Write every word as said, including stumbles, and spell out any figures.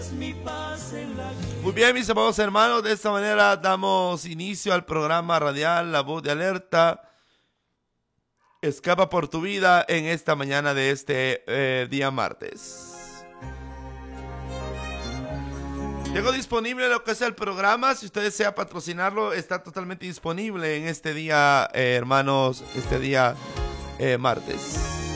Muy bien, mis amados hermanos, de esta manera damos inicio al programa radial La Voz de Alerta. Escapa por tu vida en esta mañana de este eh, día martes. Tengo disponible lo que es el programa. Si usted desea patrocinarlo, está totalmente disponible en este día, eh, hermanos, este día eh, martes.